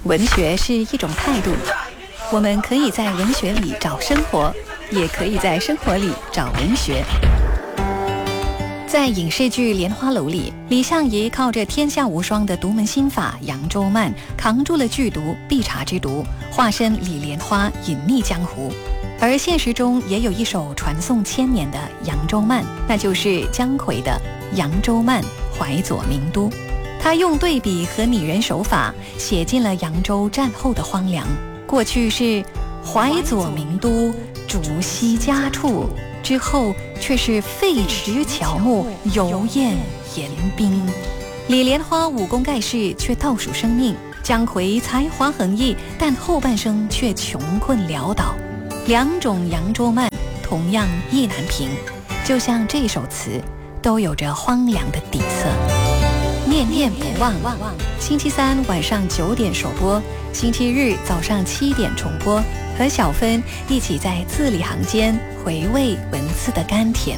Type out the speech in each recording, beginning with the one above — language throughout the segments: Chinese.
文学是一种态度，我们可以在文学里找生活，也可以在生活里找文学。在影视剧《莲花楼》里，李相夷靠着天下无双的独门心法扬州慢，扛住了剧毒必察之毒，化身李莲花隐匿江湖。而现实中也有一首传颂千年的扬州慢，那就是姜夔的《扬州慢·淮左名都》。他用对比和拟人手法，写尽了扬州战后的荒凉。过去是淮左名都，竹溪家处，之后却是废池乔木，油砚盐冰。李莲花武功盖世，却倒数生命；姜夔才华横溢，但后半生却穷困潦倒。两种扬州慢同样意难平，就像这首词都有着荒凉的底色。念念不忘，星期三晚上9点首播，星期日早上7点重播，和小芬一起在字里行间回味文字的甘甜。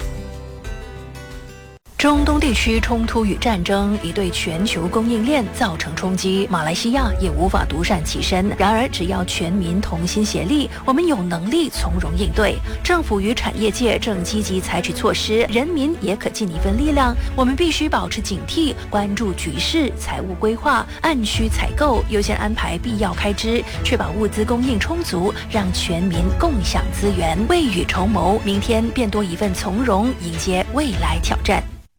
中东地区冲突与战争已对全球供应链造成冲击，马来西亚也无法独善其身。然而，只要全民同心协力，我们有能力从容应对。政府与产业界正积极采取措施，人民也可尽一份力量。我们必须保持警惕，关注局势，财务规划，按需采购，优先安排必要开支，确保物资供应充足，让全民共享资源，未雨绸缪，明天便多一份从容，迎接未来挑战。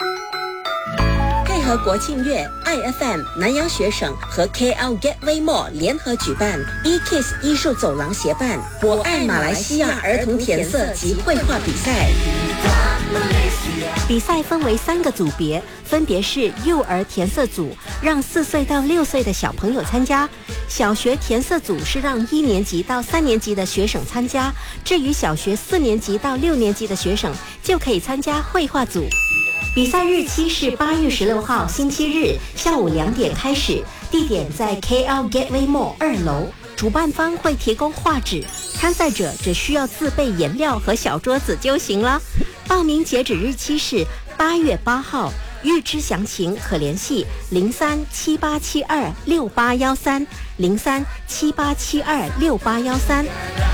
和国庆月 IFM 南洋学省和 KL Gateway Mall 联合举办 eKids 艺术走廊协办我爱马来西亚儿童填色及绘画比赛。 比赛分为3个组别，分别是幼儿填色组，让4岁到6岁的小朋友参加；小学填色组是让1年级到3年级的学生参加；至于小学4年级到6年级的学生，就可以参加绘画组。比赛日期是8月16号星期日下午2点开始，地点在 KL Gateway Mall 2楼。主办方会提供画纸，参赛者只需要自备颜料和小桌子就行了。报名截止日期是8月8号，预知详情可联系0378726813 0378726813。